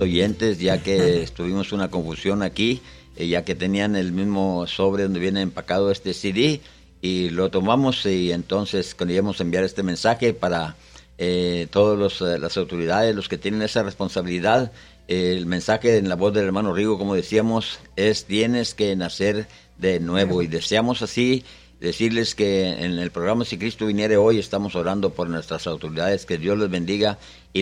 oyentes, ya que tuvimos una confusión aquí, ya que tenían el mismo sobre donde viene empacado este CD, y lo tomamos, y entonces queríamos enviar este mensaje para todas las autoridades, los que tienen esa responsabilidad. El mensaje en la voz del hermano Rigo, como decíamos, es: tienes que nacer de nuevo. Y deseamos así decirles que en el programa Si Cristo Viniere Hoy estamos orando por nuestras autoridades, que Dios les bendiga.